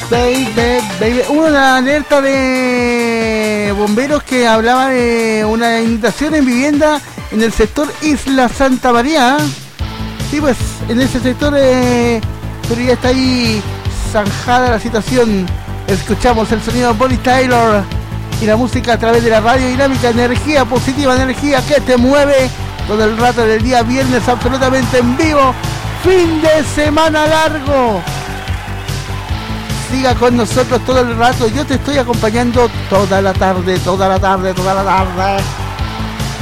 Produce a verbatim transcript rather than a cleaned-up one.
baby, baby. Hubo una alerta de bomberos que hablaba de una inundación en vivienda en el sector Isla Santa María. Sí, pues en ese sector, eh, pero ya está ahí zanjada la situación. Escuchamos el sonido de Bonnie Tyler y la música a través de la radio dinámica, energía positiva, energía que te mueve todo el rato del día viernes, absolutamente en vivo, fin de semana largo. Siga con nosotros todo el rato, yo te estoy acompañando toda la tarde, toda la tarde, toda la tarde.